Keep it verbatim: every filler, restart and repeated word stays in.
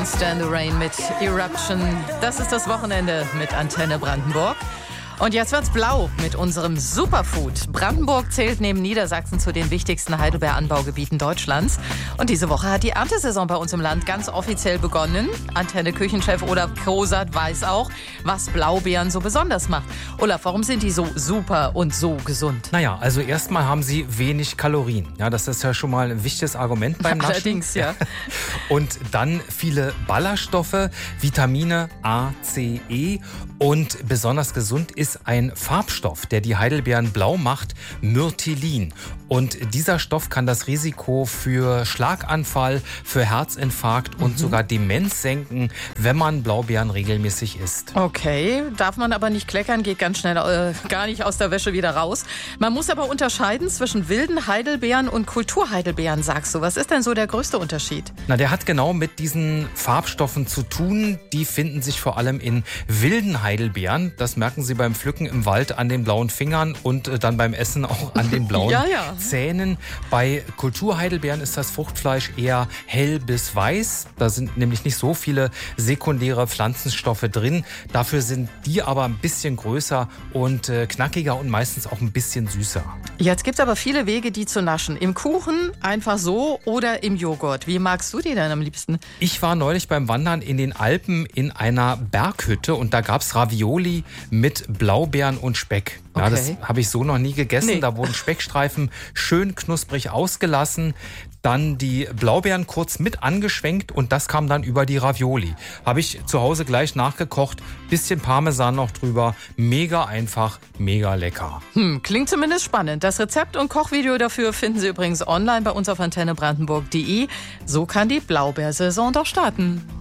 Can't Stand the Rain mit Eruption. Das ist das Wochenende mit Antenne Brandenburg. Und jetzt wird's blau mit unserem Superfood. Brandenburg zählt neben Niedersachsen zu den wichtigsten Heidelbeeranbaugebieten Deutschlands. Und diese Woche hat die Erntesaison bei uns im Land ganz offiziell begonnen. Antenne-Küchenchef Olaf Krosat weiß auch, was Blaubeeren so besonders macht. Olaf, warum sind die so super und so gesund? Naja, also erstmal haben sie wenig Kalorien. Ja, das ist ja schon mal ein wichtiges Argument beim Naschen. Allerdings, ja. Und dann viele Ballaststoffe, Vitamine A, C, E. Und besonders gesund ist ein Farbstoff, der die Heidelbeeren blau macht, Myrtilin. Und dieser Stoff kann das Risiko für Schlaganfall, für Herzinfarkt und mhm. sogar Demenz senken, wenn man Blaubeeren regelmäßig isst. Okay, darf man aber nicht kleckern, geht ganz schnell äh, gar nicht aus der Wäsche wieder raus. Man muss aber unterscheiden zwischen wilden Heidelbeeren und Kulturheidelbeeren, sagst du. Was ist denn so der größte Unterschied? Na, der hat genau mit diesen Farbstoffen zu tun. Die finden sich vor allem in wilden Heidelbeeren. Das merken Sie beim Pflücken im Wald an den blauen Fingern und äh, dann beim Essen auch an den blauen ja, ja. Zähnen. Bei Kulturheidelbeeren ist das Fruchtfleisch eher hell bis weiß. Da sind nämlich nicht so viele sekundäre Pflanzenstoffe drin. Dafür sind die aber ein bisschen größer und äh, knackiger und meistens auch ein bisschen süßer. Jetzt gibt es aber viele Wege, die zu naschen. Im Kuchen einfach so oder im Joghurt. Wie magst du die denn am liebsten? Ich war neulich beim Wandern in den Alpen in einer Berghütte und da gab es Ravioli mit Blaubeeren und Speck. Ja, okay. Das habe ich so noch nie gegessen. Nee. Da wurden Speckstreifen schön knusprig ausgelassen. Dann die Blaubeeren kurz mit angeschwenkt und das kam dann über die Ravioli. Habe ich zu Hause gleich nachgekocht, bisschen Parmesan noch drüber. Mega einfach, mega lecker. Hm, klingt zumindest spannend. Das Rezept und Kochvideo dafür finden Sie übrigens online bei uns auf antenne brandenburg punkt de. So kann die Blaubeersaison doch starten.